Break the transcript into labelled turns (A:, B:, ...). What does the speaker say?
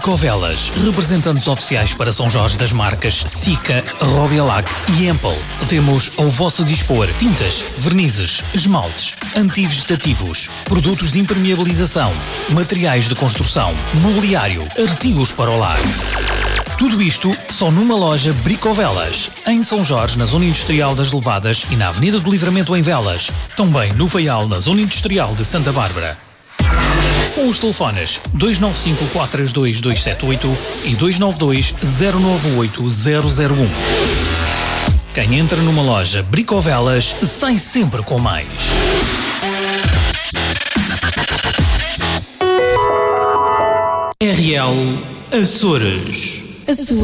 A: Bricovelas, representantes oficiais para São Jorge das marcas Sika, Robialac e Empel. Temos ao vosso dispor tintas, vernizes, esmaltes, antivegetativos, produtos de impermeabilização, materiais de construção, mobiliário, artigos para o lar. Tudo isto só numa loja Bricovelas, em São Jorge, na Zona Industrial das Levadas e na Avenida do Livramento em Velas. Também no Faial, na Zona Industrial de Santa Bárbara. Com os telefones 295-432-278 e 292-098-001. Quem entra numa loja Bricovelas sai sempre com mais. RL Açores.